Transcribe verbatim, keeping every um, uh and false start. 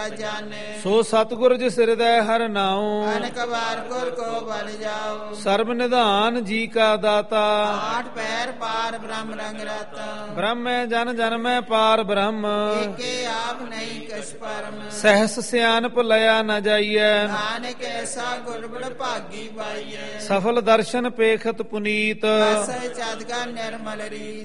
ਜਾਣੇ। ਸੋ ਸਤਿਗੁਰ ਜਿਸ ਹਿਰਦੈ ਹਰਿ ਨਾਉ ਅਨਕ ਵਾਰ ਗੁਰ ਕੋ ਬਲ ਜਾਓ। ਸਰਬ ਨਿਧਾਨ ਜੀ ਕਾ ਦਾਤਾ ਆਠ ਪੈਰ ਪਾਰ ਬ੍ਰਹਮ ਰੰਗ ਰਤਾ। ਬ੍ਰਹਮੈ ਜਨ ਜਨਮੈ ਪਾਰ ਬ੍ਰਹਮ ਏਕੇ ਆਪ ਨਹੀਂ ਕਛ ਪਰਮ। ਸਹਿਸ ਸਿਆਨਪ ਲਿਆ ਨ ਜਾਈਐ ਨਾਨਕ ਐਸਾ ਗੁਰ ਬੜ ਭਾਗੀ ਪਾਈਐ। ਸਫਲ ਦਰਸ਼ਨ ਪੇਖਤ ਪੁਨੀਤ ਅਸੈ ਚਦਗਾ ਨਿਰਮਲ ਰੀਤ।